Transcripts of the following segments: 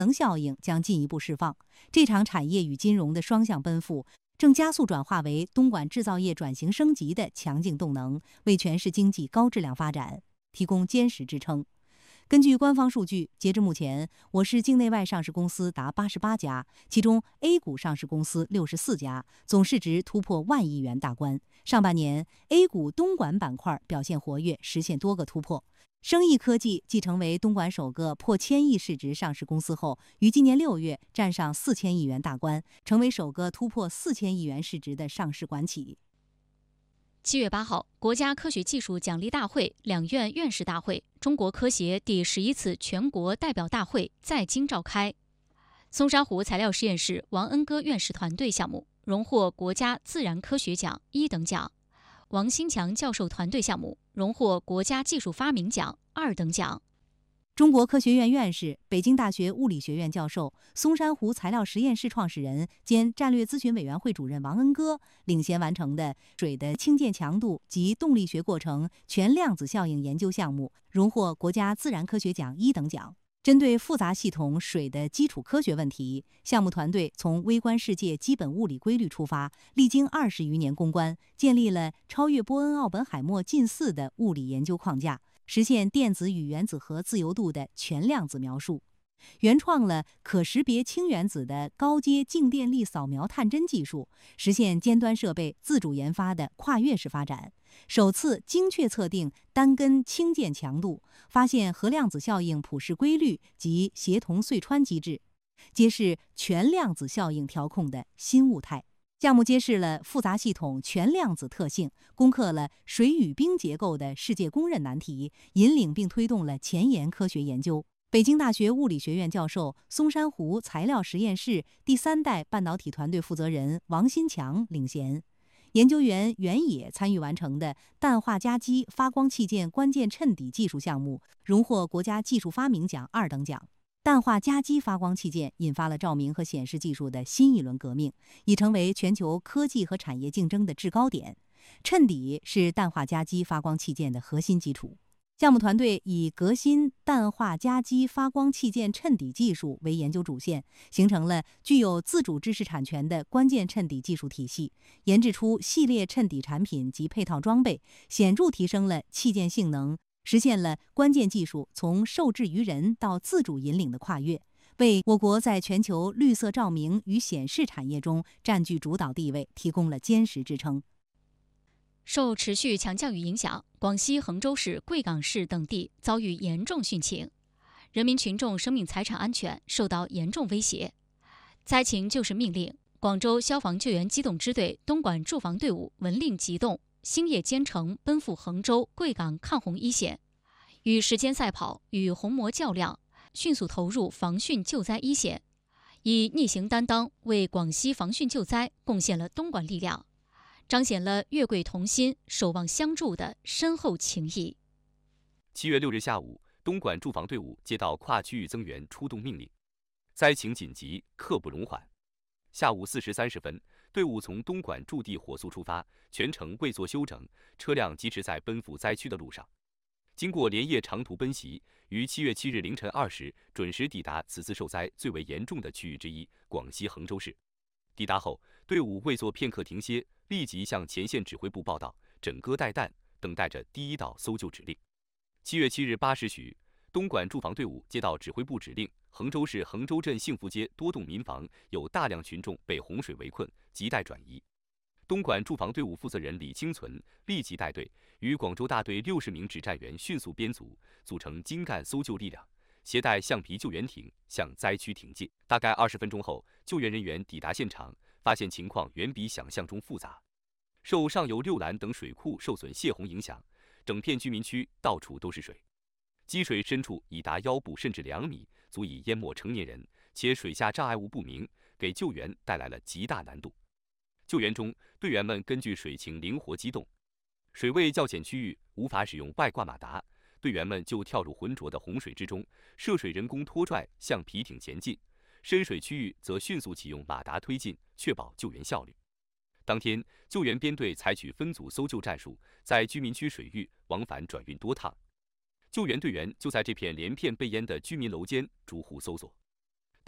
能效应将进一步释放。这场产业与金融的双向奔赴，正加速转化为东莞制造业转型升级的强劲动能，为全市经济高质量发展提供坚实支撑。根据官方数据，截至目前，我市境内外上市公司达88家，其中 A 股上市公司64家，总市值突破万亿元大关。上半年 ，A 股东莞板块表现活跃，实现多个突破。生意科技继成为东莞首个破1000亿市值上市公司后，于今年6月站上4000亿元大关，成为首个突破4000亿元市值的上市管企。 7月8号，国家科学技术奖励大会两院院士大会、中国科协第11次全国代表大会在京召开。松山湖材料实验室王恩歌院士团队项目荣获国家自然科学奖1等奖，王新强教授团队项目荣获国家技术发明奖2等奖。 中国科学院院士、北京大学物理学院教授、松山湖材料实验室创始人兼战略咨询委员会主任王恩歌领衔完成的水的氢键强度及动力学过程全量子效应研究项目，荣获国家自然科学奖1等奖。针对复杂系统水的基础科学问题，项目团队从微观世界基本物理规律出发，历经20余年攻关，建立了超越波恩、奥本海默近似的物理研究框架，实现电子与原子核自由度的全量子描述，原创了可识别氢原子的高阶静电力扫描探针技术，实现尖端设备自主研发的跨越式发展，首次精确测定单根氢键强度，发现核量子效应普适规律及协同隧穿机制，揭示全量子效应调控的新物态。项目揭示了复杂系统全量子特性，攻克了水与冰结构的世界公认难题，引领并推动了前沿科学研究。北京大学物理学院教授、松山湖材料实验室第3代半导体团队负责人王新强领衔，研究员袁野参与完成的氮化镓基发光器件关键衬底技术项目，荣获国家技术发明奖2等奖。氮化镓基发光器件引发了照明和显示技术的新一轮革命，已成为全球科技和产业竞争的制高点。衬底是氮化镓基发光器件的核心基础。项目团队以革新氮化镓基发光器件衬底技术为研究主线，形成了具有自主知识产权的关键衬底技术体系，研制出系列衬底产品及配套装备，显著提升了器件性能，实现了关键技术从受制于人到自主引领的跨越，为我国在全球绿色照明与显示产业中占据主导地位提供了坚实支撑。 受持续强降雨影响，广西衡州市、贵港市等地遭遇严重汛情，人民群众生命财产安全受到严重威胁。灾情救市命令，广州消防救援机动支队东莞驻防队伍闻令急动，星夜兼程奔赴衡州、贵港抗洪一线，与时间赛跑，与红魔较量，迅速投入防汛救灾一线，以逆行担当为广西防汛救灾贡献了东莞力量，彰显了越贵同心、守望相助的深厚情谊。 7月6日下午，东莞驻防队伍接到跨区域增援出动命令，灾情紧急，刻不容缓。下午4时30分，队伍从东莞驻地火速出发，全程未做休整，车辆疾驰在奔赴灾区的路上。经过连夜长途奔袭，于7月7日凌晨2时准时抵达此次受灾最为严重的区域之一——广西衡州市。抵达后，队伍未做片刻停歇，立即向前线指挥部报到，枕戈待旦，等待着第一道搜救指令。7月7日8时许，东莞驻防队伍接到指挥部指令，衡州市衡州镇幸福街多栋民房有大量群众被洪水围困，亟待转移。东莞驻防队伍负责人李清存立即带队，与广州大队60名指战员迅速编组，组成精干搜救力量，携带橡皮救援艇向灾区挺进。大概20分钟后，救援人员抵达现场，发现情况远比想象中复杂。受上游六栏等水库受损泄洪影响，整片居民区到处都是水，积水深处已达腰部甚至2米，足以淹没成年人，且水下障碍物不明，给救援带来了极大难度。救援中，队员们根据水情灵活机动，水位较浅区域无法使用外挂马达，队员们就跳入浑浊的洪水之中，涉水人工拖拽橡皮艇前进，深水区域则迅速启用马达推进，确保救援效率。当天，救援编队采取分组搜救战术，在居民区水域往返转运多趟。救援队员就在这片连片被淹的居民楼间逐户搜索。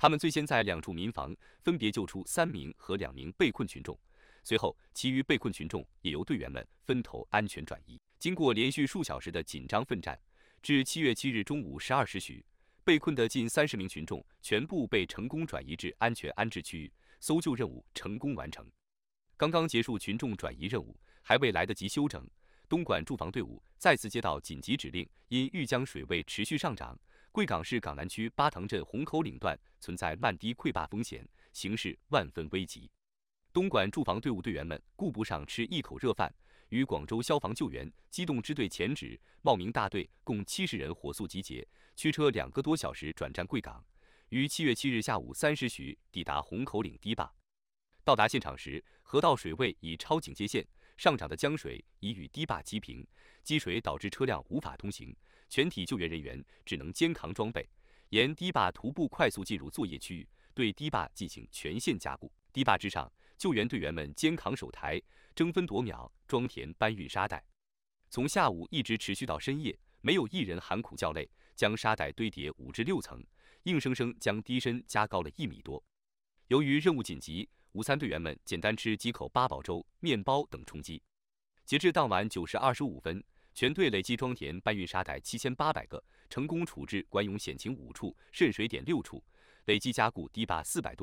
他们最先在2处民房分别救出3名和2名被困群众，随后其余被困群众也由队员们分头安全转移。经过连续数小时的紧张奋战，至7月7日中午12时许，被困的近30名群众全部被成功转移至安全安置区域，搜救任务成功完成。刚刚结束群众转移任务，还未来得及休整，东莞驻防队伍再次接到紧急指令，因豫江水位持续上涨，贵港市港南区巴塘镇虹口岭段存在漫堤溃坝风险，形势万分危急。东莞驻防队伍队员们顾不上吃一口热饭，与广州消防救援机动支队前指茂名大队共70人火速集结，驱车2个多小时转战贵港，于7月7日下午3时许抵达虹口岭堤坝。到达现场时，河道水位已超警戒线，上涨的江水已与堤坝齐平，积水导致车辆无法通行，全体救援人员只能肩扛装备，沿堤坝徒步快速进入作业区域，对堤坝进行全线加固。堤坝之上，救援队员们肩扛手抬，争分夺秒装填搬运沙袋，从下午一直持续到深夜，没有一人喊苦叫累，将沙袋堆叠5至6层，硬生生将堤身加高了1米多。由于任务紧急，午餐队员们简单吃几口八宝粥、面包等充饥。截至当晚9时25分，全队累计装填搬运沙袋7800个，成功处置管涌险情5处、渗水点6处，累计加固堤坝400多